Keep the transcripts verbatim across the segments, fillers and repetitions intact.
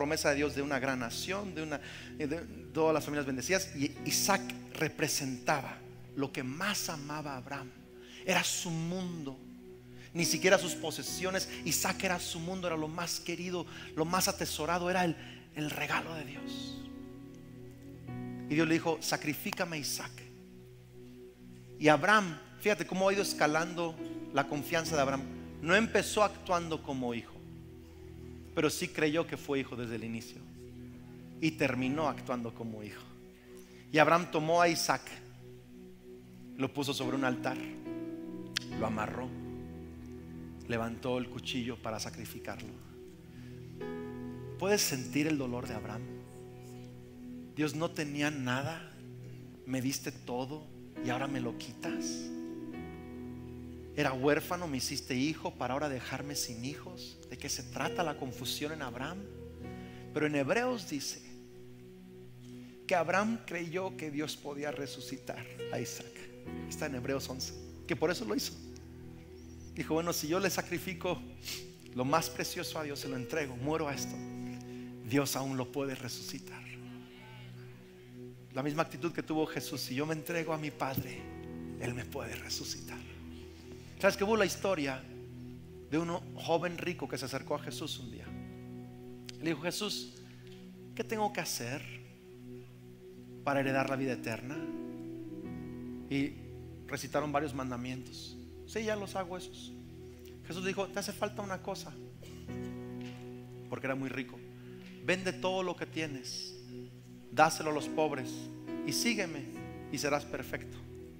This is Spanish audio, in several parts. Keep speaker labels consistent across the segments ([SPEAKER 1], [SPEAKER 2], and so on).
[SPEAKER 1] promesa de Dios de una gran nación, de, una, de todas las familias bendecidas. Y Isaac representaba lo que más amaba a Abraham. Era su mundo, ni siquiera sus posesiones. Isaac era su mundo, era lo más querido, lo más atesorado, era el, el regalo de Dios. Y Dios le dijo: sacrifícame a Isaac. Y Abraham, fíjate cómo ha ido escalando la confianza de Abraham. No empezó actuando como hijo, pero sí creyó que fue hijo desde el inicio, y terminó actuando como hijo. Y Abraham tomó a Isaac, lo puso sobre un altar, lo amarró, levantó el cuchillo para sacrificarlo. ¿Puedes sentir el dolor de Abraham? Dios, no tenía nada, me diste todo y ahora me lo quitas. Era huérfano, me hiciste hijo para ahora dejarme sin hijos. ¿De qué se trata la confusión en Abraham? Pero en Hebreos dice que Abraham creyó que Dios podía resucitar a Isaac. Está en Hebreos once, que por eso lo hizo. Dijo: bueno, si yo le sacrifico lo más precioso a Dios, se lo entrego, muero a esto, Dios aún lo puede resucitar. La misma actitud que tuvo Jesús: si yo me entrego a mi Padre, Él me puede resucitar. ¿Sabes que hubo la historia de un joven rico que se acercó a Jesús un día? Le dijo: Jesús, ¿qué tengo que hacer para heredar la vida eterna? Y recitaron varios mandamientos. Sí, ya los hago esos. Jesús le dijo: te hace falta una cosa, porque era muy rico. Vende todo lo que tienes, dáselo a los pobres y sígueme y serás perfecto.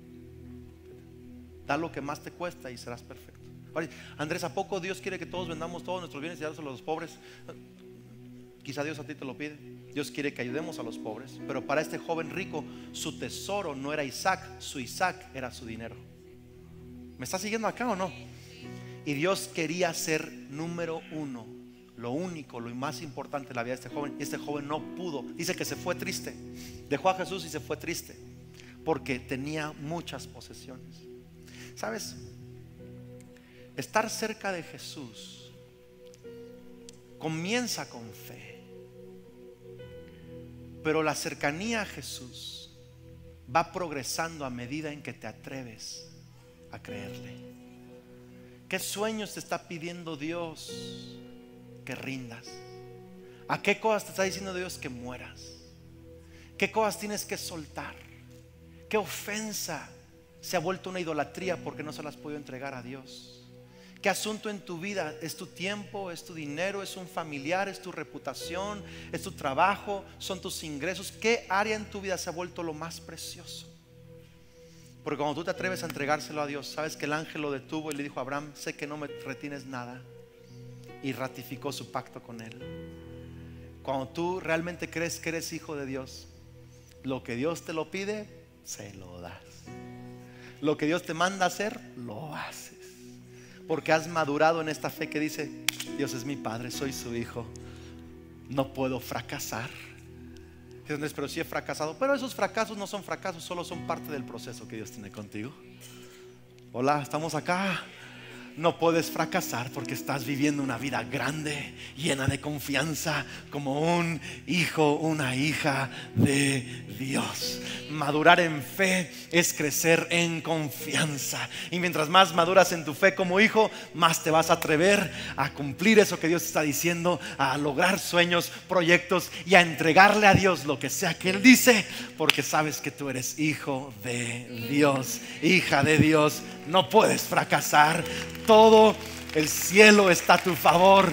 [SPEAKER 1] Da lo que más te cuesta y serás perfecto. Andrés, ¿a poco Dios quiere que todos vendamos todos nuestros bienes y dárselos a los pobres? Quizá Dios a ti te lo pide. Dios quiere que ayudemos a los pobres, pero para este joven rico, su tesoro no era Isaac, su Isaac era su dinero. ¿Me está siguiendo acá o no? Y Dios quería ser número uno, lo único, lo más importante en la vida de este joven. Y este joven no pudo. Dice que se fue triste. Dejó a Jesús y se fue triste porque tenía muchas posesiones. ¿Sabes? Estar cerca de Jesús comienza con fe, pero la cercanía a Jesús va progresando a medida en que te atreves a creerle. ¿Qué sueños te está pidiendo Dios que rindas? ¿A qué cosas te está diciendo Dios que mueras? ¿Qué cosas tienes que soltar? ¿Qué ofensa se ha vuelto una idolatría porque no se las has podido entregar a Dios? ¿Qué asunto en tu vida? ¿Es tu tiempo? ¿Es tu dinero? ¿Es un familiar? ¿Es tu reputación? ¿Es tu trabajo? ¿Son tus ingresos? ¿Qué área en tu vida se ha vuelto lo más precioso? Porque cuando tú te atreves a entregárselo a Dios, sabes que el ángel lo detuvo y le dijo a Abraham: sé que no me retienes nada, y ratificó su pacto con él. Cuando tú realmente crees que eres hijo de Dios, lo que Dios te lo pide, se lo das. Lo que Dios te manda hacer, lo haces, porque has madurado en esta fe que dice: Dios es mi Padre, soy su hijo, no puedo fracasar. Pero sí he fracasado. Pero esos fracasos no son fracasos, solo son parte del proceso que Dios tiene contigo. Hola, estamos acá. No puedes fracasar porque estás viviendo una vida grande, llena de confianza, como un hijo, una hija de Dios. Madurar en fe es crecer en confianza. Y mientras más maduras en tu fe como hijo, más te vas a atrever a cumplir eso que Dios está diciendo, a lograr sueños, proyectos y a entregarle a Dios lo que sea que Él dice, porque sabes que tú eres hijo de Dios, hija de Dios. No puedes fracasar. Todo el cielo está a tu favor.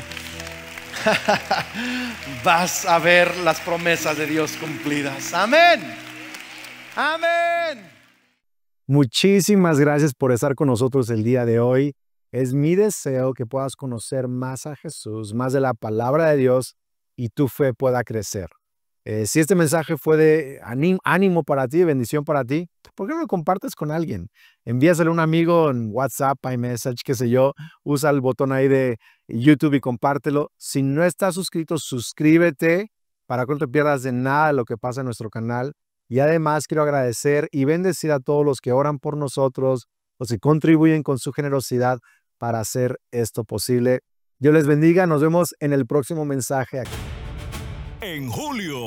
[SPEAKER 1] Vas a ver las promesas de Dios cumplidas. Amén. Amén.
[SPEAKER 2] Muchísimas gracias por estar con nosotros el día de hoy. Es mi deseo que puedas conocer más a Jesús, más de la palabra de Dios, y tu fe pueda crecer. Eh, si este mensaje fue de ánimo para ti, bendición para ti, ¿por qué no lo compartes con alguien? Envíaselo a un amigo en WhatsApp, iMessage, qué sé yo. Usa el botón ahí de YouTube y compártelo. Si no estás suscrito, suscríbete para que no te pierdas de nada de lo que pasa en nuestro canal. Y además quiero agradecer y bendecir a todos los que oran por nosotros, los que contribuyen con su generosidad para hacer esto posible. Dios les bendiga. Nos vemos en el próximo mensaje aquí.
[SPEAKER 3] en julio.